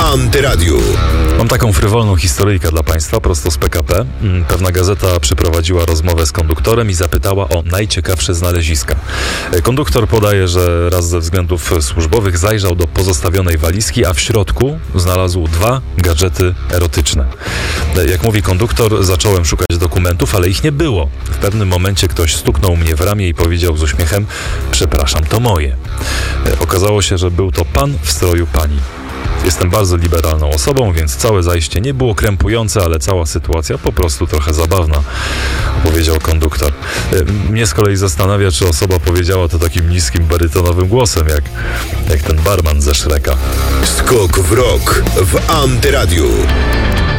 Antyradiu. Mam taką frywolną historyjkę dla Państwa, prosto z PKP. Pewna gazeta przeprowadziła rozmowę z konduktorem i zapytała o najciekawsze znaleziska. Konduktor podaje, że raz ze względów służbowych zajrzał do pozostawionej walizki, a w środku znalazł 2 gadżety erotyczne. Jak mówi konduktor, zacząłem szukać dokumentów, ale ich nie było. W pewnym momencie ktoś stuknął mnie w ramię i powiedział z uśmiechem: przepraszam, to moje. Okazało się, że był to pan w stroju pani. Jestem bardzo liberalną osobą, więc całe zajście nie było krępujące, ale cała sytuacja po prostu trochę zabawna, powiedział konduktor. Mnie z kolei zastanawia, czy osoba powiedziała to takim niskim, barytonowym głosem, jak ten barman ze Shreka. Skok w rok w Antyradiu.